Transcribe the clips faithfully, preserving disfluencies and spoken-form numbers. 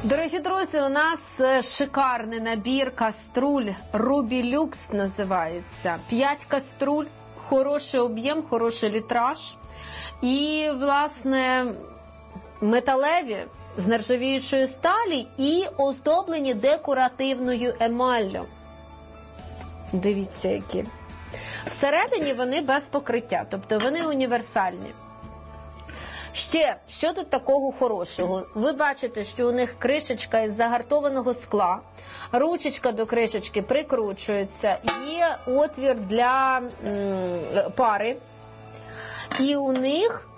Дорогі друзі, у нас шикарний набір каструль, Ruby Lux називається. П'ять каструль, хороший об'єм, хороший літраж. І, власне, металеві з нержавіючої сталі і оздоблені декоративною емаллю. Дивіться, які. Всередині вони без покриття, тобто вони універсальні. Ще, що тут такого хорошого? Ви бачите, що у них кришечка із загартованого скла, ручечка до кришечки прикручується, є отвір для м, пари, і у них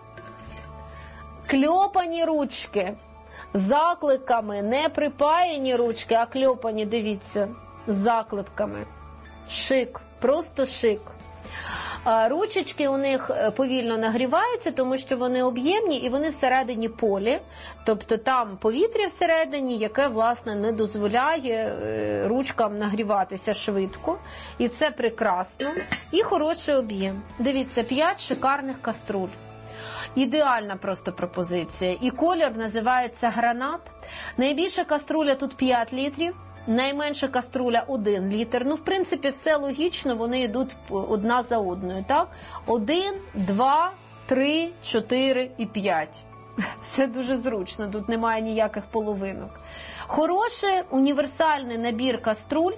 кльопані ручки з закликами, не припаяні ручки, а кльопані, дивіться, з закликами. Шик, просто шик. Ручечки у них повільно нагріваються, тому що вони об'ємні і вони всередині полі. Тобто там повітря всередині, яке, власне, не дозволяє ручкам нагріватися швидко. І це прекрасно. І хороший об'єм. Дивіться, п'ять шикарних каструль. Ідеальна просто пропозиція. І колір називається гранат. Найбільша каструля тут п'ять літрів. Найменша каструля один літр. Ну, в принципі, все логічно, вони йдуть одна за одною, так? Один, два, три, чотири і п'ять. Це дуже зручно, тут немає ніяких половинок. Хороший універсальний набір каструль,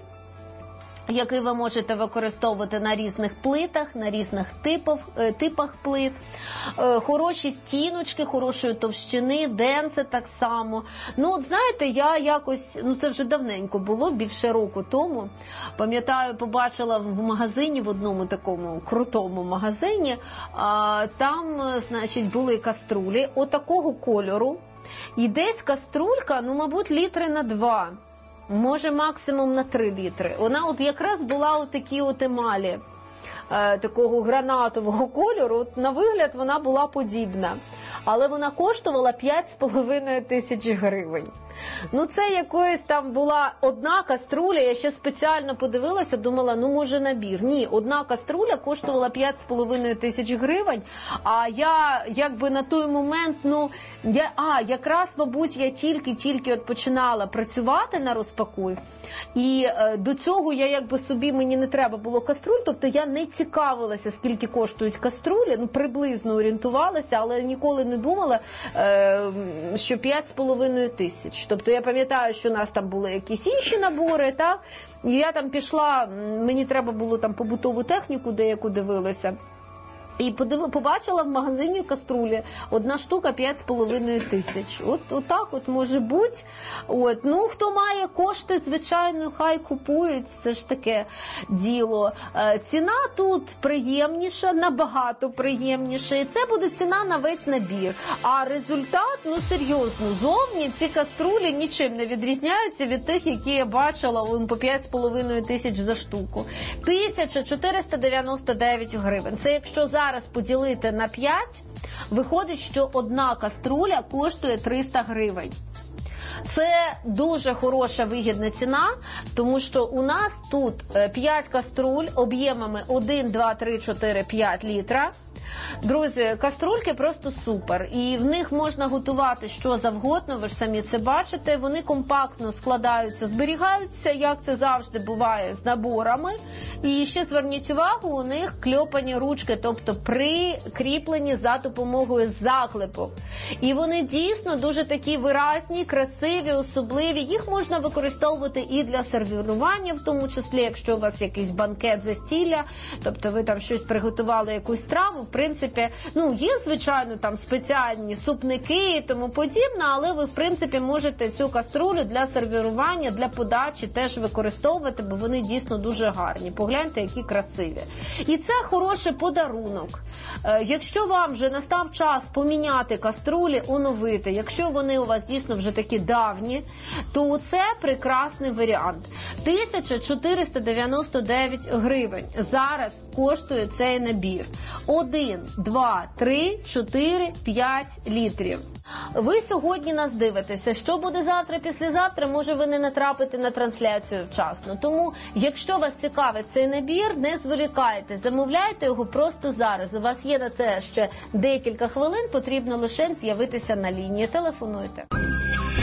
який ви можете використовувати на різних плитах, на різних типах, типах плит. Хороші стіночки, хорошої товщини, денце так само. Ну, от знаєте, я якось, ну це вже давненько було, більше року тому, пам'ятаю, побачила в магазині, в одному такому крутому магазині, там, значить, були каструлі отакого кольору, і десь каструлька, ну, мабуть, літри на два. Може, максимум на три літри. Вона от якраз була от такі от емалі, е, такого гранатового кольору. От на вигляд вона була подібна. Але вона коштувала п'ять з половиною тисяч гривень. Ну, це якоїсь там була одна каструля, я ще спеціально подивилася, думала, ну, може, набір. Ні, одна каструля коштувала п'ять з половиною тисяч гривень, а я, якби на той момент, ну, я, а, якраз, мабуть, я тільки-тільки от починала працювати на розпакуй, і е, до цього я, якби, собі, мені не треба було каструль, тобто я не цікавилася, скільки коштують каструлі, ну, приблизно орієнтувалася, але ніколи не думала, е, що п'ять з половиною тисяч. Тобто я пам'ятаю, що у нас там були якісь інші набори, так? І я там пішла, мені треба було там побутову техніку деяку дивилася. І подив... побачила в магазині каструлі, одна штука п'ять з половиною тисяч. От, от так от може бути. От. Ну, хто має кошти, звичайно, хай купують, це ж таке діло. Е, ціна тут приємніша, набагато приємніша. І це буде ціна на весь набір. А результат, ну серйозно, зовні ці каструлі нічим не відрізняються від тих, які я бачила вон, по п'ять з половиною тисяч за штуку. тисяча чотириста дев'яносто дев'ять гривень. Це якщо зараз Зараз поділити на п'ять, виходить, що одна каструля коштує триста гривень. Це дуже хороша вигідна ціна, тому що у нас тут п'ять каструль об'ємами один, два, три, чотири, п'ять літра. Друзі, каструльки просто супер. І в них можна готувати що завгодно, ви ж самі це бачите. Вони компактно складаються, зберігаються, як це завжди буває з наборами. І ще зверніть увагу, у них кльопані ручки, тобто прикріплені за допомогою заклепок. І вони дійсно дуже такі виразні, красиві, особливі. Їх можна використовувати і для сервірування, в тому числі, якщо у вас якийсь банкет, застілля, тобто ви там щось приготували, якусь страву, в принципі, ну, є, звичайно, там спеціальні супники і тому подібне, але ви, в принципі, можете цю каструлю для сервірування, для подачі теж використовувати, бо вони дійсно дуже гарні. Погляньте, які красиві. І це хороший подарунок. Якщо вам вже настав час поміняти каструлі, оновити, якщо вони у вас дійсно вже такі давні, то це прекрасний варіант. тисяча чотириста дев'яносто дев'ять гривень зараз коштує цей набір. Один, два, три, чотири, п'ять літрів. Ви сьогодні нас дивитеся. Що буде завтра, післязавтра, може ви не натрапите на трансляцію вчасно. Тому, якщо вас цікавить цей набір, не зволікайте, замовляйте його просто зараз. У вас є на це ще декілька хвилин, потрібно лише з'явитися на лінії. Телефонуйте.